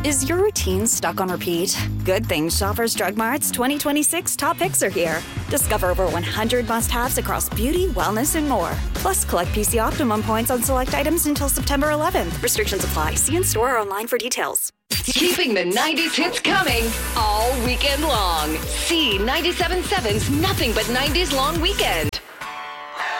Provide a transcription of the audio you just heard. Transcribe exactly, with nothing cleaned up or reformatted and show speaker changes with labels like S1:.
S1: Is your routine stuck on repeat? Good thing Shoppers Drug Mart's twenty twenty-six top picks are here. Discover over one hundred must-haves across beauty, wellness, and more. Plus, collect P C Optimum points on select items until September eleventh. Restrictions apply. See in-store or online for details.
S2: Keeping the nineties hits coming all weekend long. See ninety-seven point seven's Nothing But nineties Long Weekend.